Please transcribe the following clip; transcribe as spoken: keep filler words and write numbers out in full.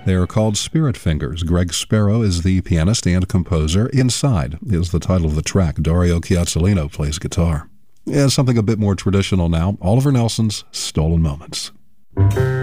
They are called Spirit Fingers. Greg Sparrow is the pianist and composer. Inside is the title of the track. Dario Chiazzolino plays guitar. Yeah, something a bit more traditional now. Oliver Nelson's Stolen Moments.